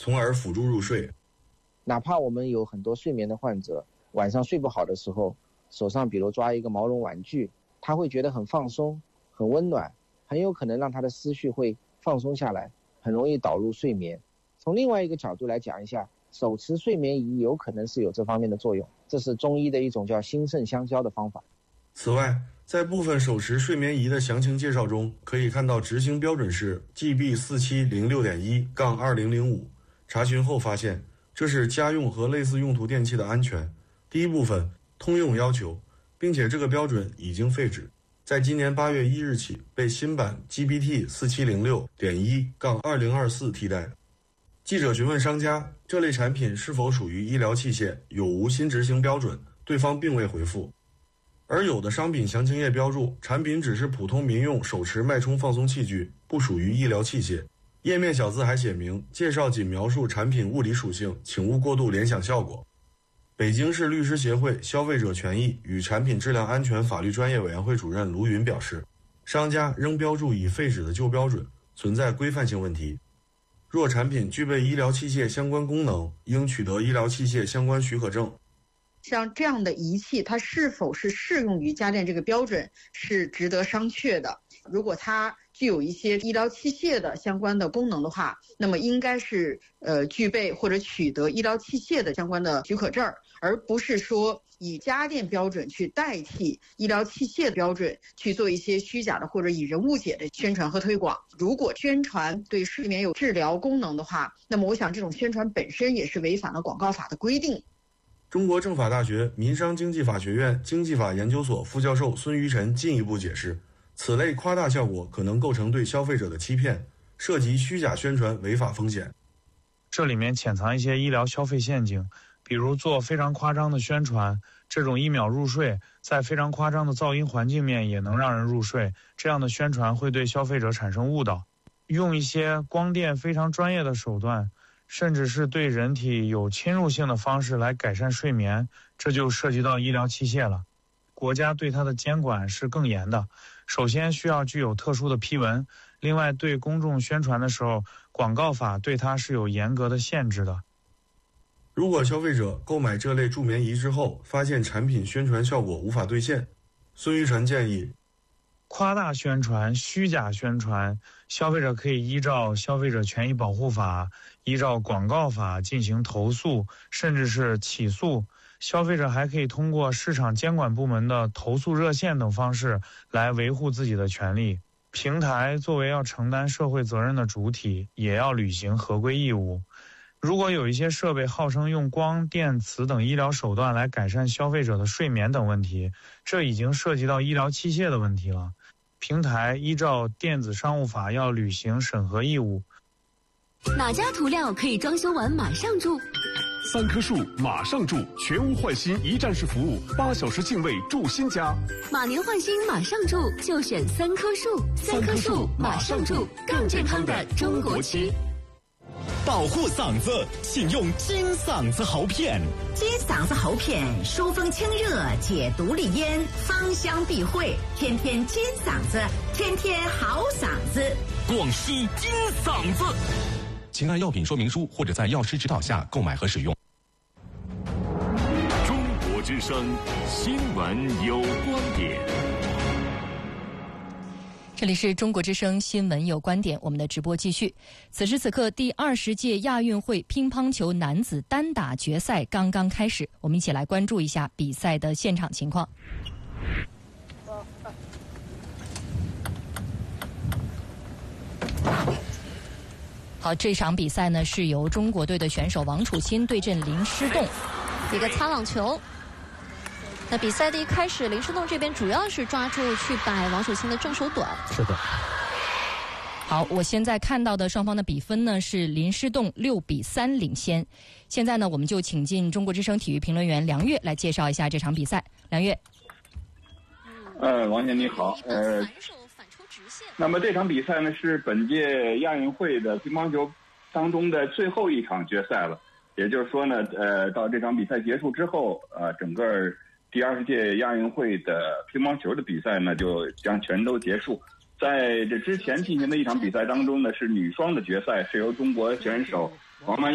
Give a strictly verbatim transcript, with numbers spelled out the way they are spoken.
从而辅助入睡。 哪怕我们有很多睡眠的患者，晚上睡不好的时候，手上比如抓一个毛绒玩具，他会觉得很放松、很温暖，很有可能让他的思绪会放松下来，很容易导入睡眠。从另外一个角度来讲一下，手持睡眠仪有可能是有这方面的作用，这是中医的一种叫心肾相交的方法。 此外，在部分手持睡眠仪的详情介绍中，可以看到执行标准是 G B 四七零六点一 二零零五， 查询后发现这是家用和类似用途电器的安全第一部分通用要求，并且这个标准已经废止，在今年八月一日起被新版 G B T 四七零六点一 二零二四 替代。记者询问商家这类产品是否属于医疗器械，有无新执行标准，对方并未回复。而有的商品详情页标注产品只是普通民用手持脉冲放松器具，不属于医疗器械。页面小字还写明介绍仅描述产品物理属性，请勿过度联想效果。北京市律师协会消费者权益与产品质量安全法律专业委员会主任卢云表示，商家仍标注已废止的旧标准，存在规范性问题。若产品具备医疗器械相关功能，应取得医疗器械相关许可证。 像这样的仪器，它是否是适用于家电这个标准是值得商榷的。如果它具有一些医疗器械的相关的功能的话，那么应该是呃具备或者取得医疗器械的相关的许可证，而不是说以家电标准去代替医疗器械的标准去做一些虚假的或者以人误解的宣传和推广。如果宣传对睡眠有治疗功能的话，那么我想这种宣传本身也是违反了广告法的规定。 中国政法大学民商经济法学院经济法研究所副教授孙于晨进一步解释，此类夸大效果可能构成对消费者的欺骗，涉及虚假宣传违法风险。 这里面潜藏一些医疗消费陷阱，比如做非常夸张的宣传，这种一秒入睡，在非常夸张的噪音环境面也能让人入睡，这样的宣传会对消费者产生误导。用一些光电非常专业的手段，甚至是对人体有侵入性的方式来改善睡眠，这就涉及到医疗器械了。国家对它的监管是更严的，首先需要具有特殊的批文，另外对公众宣传的时候，广告法对它是有严格的限制的。 如果消费者购买这类助眠仪之后，发现产品宣传效果无法兑现，孙于晨建议夸大宣传、虚假宣传，消费者可以依照消费者权益保护法、依照广告法进行投诉，甚至是起诉。消费者还可以通过市场监管部门的投诉热线等方式来维护自己的权利。平台作为要承担社会责任的主体，也要履行合规义务。如果有一些设备号称用光电磁等医疗手段来改善消费者的睡眠等问题，这已经涉及到医疗器械的问题了。平台依照电子商务法要履行审核义务。 哪家涂料可以装修完马上住？ 三棵树马上住，全屋换新一站式服务，八小时净位住新家。 马年换新马上住，就选三棵树。三棵树马上住，更健康的中国区。 保护嗓子，请用金嗓子喉片。 金嗓子喉片疏风清热，解毒利咽，芳香避秽，天天金嗓子，天天好嗓子。 广西金嗓子。请按药品说明书或者在药师指导下购买和使用。 中国之声新闻有观点。 这里是中国之声新闻有观点，我们的直播继续。此时此刻，第二十届亚运会乒乓球男子单打决赛刚刚开始，我们一起来关注一下比赛的现场情况。好，这场比赛呢是由中国队的选手王楚钦对阵林诗栋， 一个擦网球。那比赛的一开始，林诗栋这边主要是抓住去摆王楚钦的正手短。 是的。 好，我现在看到的双方的比分呢是林诗栋六比三领先。现在呢，我们就请进中国之声体育评论员梁月来介绍一下这场比赛。梁月。 呃，王姐你好，呃，那么这场比赛呢是本届亚运会的乒乓球当中的最后一场决赛了，也就是说呢，呃，到这场比赛结束之后，呃，整个第二十届亚运会的乒乓球的比赛呢就将全都结束。在这之前进行的一场比赛当中呢，是女双的决赛，是由中国选手王曼